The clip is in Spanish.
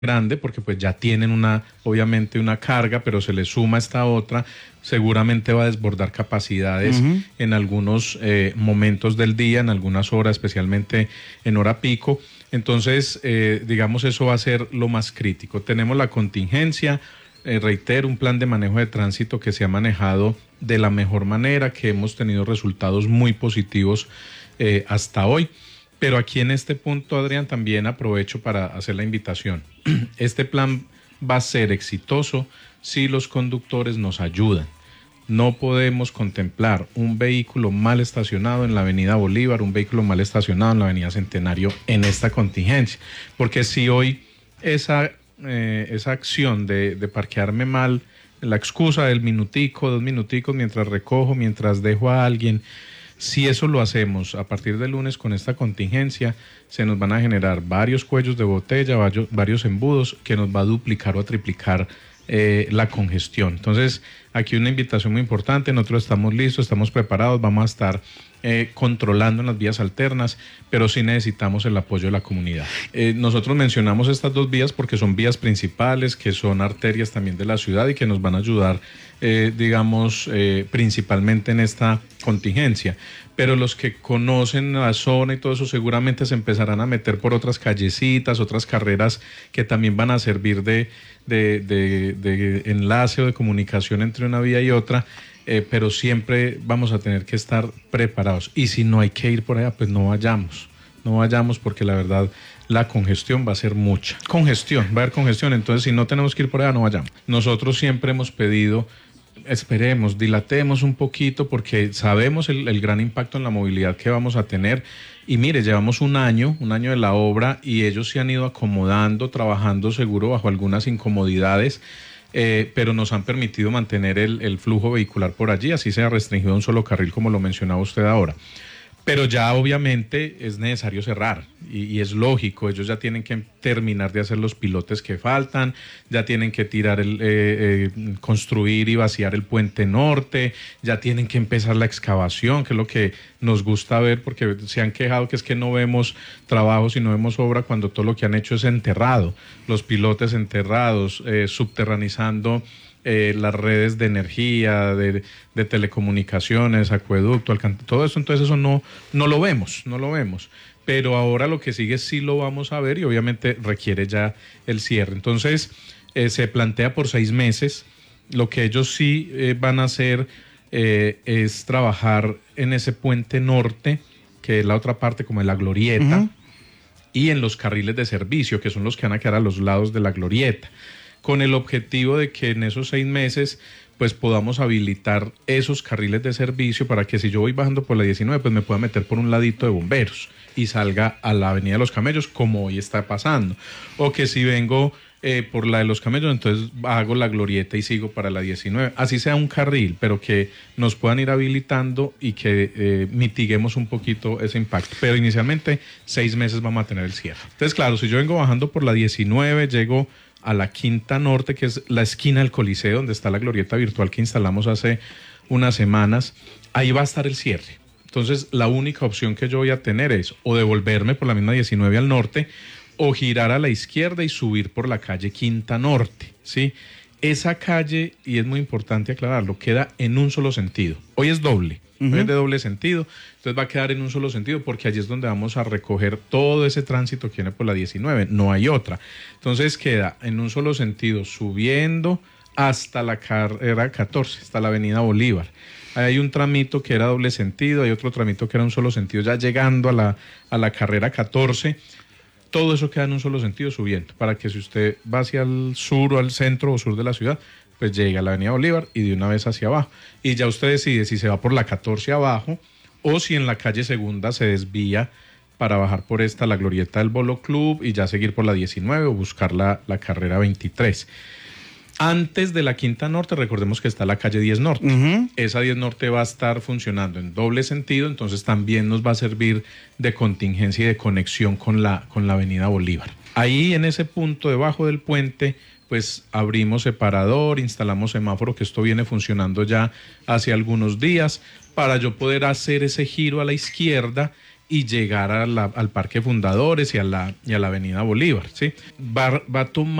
grande porque pues ya tienen obviamente una carga, pero se le suma esta otra, seguramente va a desbordar capacidades en algunos momentos del día, en algunas horas, especialmente en hora pico. Entonces, digamos, eso va a ser lo más crítico. Tenemos la contingencia, reitero, un plan de manejo de tránsito que se ha manejado de la mejor manera, que hemos tenido resultados muy positivos hasta hoy. Pero aquí en este punto, Adrián, también aprovecho para hacer la invitación. Este plan va a ser exitoso si los conductores nos ayudan. No podemos contemplar un vehículo mal estacionado en la avenida Bolívar, un vehículo mal estacionado en la avenida Centenario en esta contingencia. Porque si hoy esa acción de parquearme mal, la excusa del minutico, 2 minuticos, mientras recojo, mientras dejo a alguien, si eso lo hacemos a partir del lunes con esta contingencia, se nos van a generar varios cuellos de botella, varios embudos que nos va a duplicar o a triplicar la congestión. Entonces, aquí una invitación muy importante, nosotros estamos listos, estamos preparados, vamos a estar controlando en las vías alternas, pero sí necesitamos el apoyo de la comunidad. Nosotros mencionamos estas dos vías porque son vías principales, que son arterias también de la ciudad y que nos van a ayudar, principalmente en esta contingencia. Pero los que conocen la zona y todo eso seguramente se empezarán a meter por otras callecitas, otras carreras que también van a servir de enlace o de comunicación entre una vía y otra, pero siempre vamos a tener que estar preparados. Y si no hay que ir por allá, pues no vayamos porque la verdad la congestión va a ser mucha. Va a haber congestión, entonces si no tenemos que ir por allá, no vayamos. Nosotros siempre hemos pedido, esperemos, dilatemos un poquito porque sabemos el gran impacto en la movilidad que vamos a tener. Y mire, llevamos un año de la obra y ellos se han ido acomodando, trabajando seguro bajo algunas incomodidades, pero nos han permitido mantener el flujo vehicular por allí, así se ha restringido a un solo carril como lo mencionaba usted ahora. Pero ya obviamente es necesario cerrar y es lógico, ellos ya tienen que terminar de hacer los pilotes que faltan, ya tienen que tirar construir y vaciar el puente norte, ya tienen que empezar la excavación, que es lo que nos gusta ver porque se han quejado que es que no vemos trabajos y no vemos obra cuando todo lo que han hecho es enterrado, los pilotes enterrados, subterranizando las redes de energía, de telecomunicaciones, acueducto, todo eso, entonces eso no lo vemos, pero ahora lo que sigue sí lo vamos a ver y obviamente requiere ya el cierre. Entonces se plantea por 6 meses, lo que ellos sí van a hacer es trabajar en ese puente norte, que es la otra parte como de la glorieta, y en los carriles de servicio, que son los que van a quedar a los lados de la glorieta, con el objetivo de que en esos 6 meses pues podamos habilitar esos carriles de servicio para que si yo voy bajando por la 19 pues me pueda meter por un ladito de bomberos y salga a la avenida de los Camellos como hoy está pasando, o que si vengo por la de los Camellos entonces hago la glorieta y sigo para la 19, así sea un carril, pero que nos puedan ir habilitando y que mitiguemos un poquito ese impacto, pero inicialmente 6 meses vamos a tener el cierre. Entonces claro, si yo vengo bajando por la 19, llego a la Quinta Norte, que es la esquina del Coliseo, donde está la glorieta virtual que instalamos hace unas semanas, ahí va a estar el cierre. Entonces, la única opción que yo voy a tener es o devolverme por la misma 19 al norte, o girar a la izquierda y subir por la calle Quinta Norte, ¿sí? Esa calle, y es muy importante aclararlo, queda en un solo sentido. Hoy es doble. Hoy es de doble sentido, entonces va a quedar en un solo sentido porque allí es donde vamos a recoger todo ese tránsito que viene por la 19, no hay otra. Entonces queda en un solo sentido subiendo hasta la carrera 14, hasta la avenida Bolívar. Ahí hay un tramito que era doble sentido, hay otro tramito que era un solo sentido, ya llegando a la carrera 14, todo eso queda en un solo sentido subiendo, para que si usted va hacia el sur o al centro o sur de la ciudad, pues llega a la avenida Bolívar y de una vez hacia abajo. Y ya usted decide si se va por la 14 abajo o si en la calle Segunda se desvía para bajar por la glorieta del Bolo Club y ya seguir por la 19 o buscar la carrera 23. Antes de la Quinta Norte, recordemos que está la calle 10 Norte. Esa 10 Norte va a estar funcionando en doble sentido, entonces también nos va a servir de contingencia y de conexión con la avenida Bolívar. Ahí en ese punto debajo del puente pues abrimos separador, instalamos semáforo, que esto viene funcionando ya hace algunos días, para yo poder hacer ese giro a la izquierda y llegar al Parque Fundadores y a la Avenida Bolívar, ¿sí? Va a tomar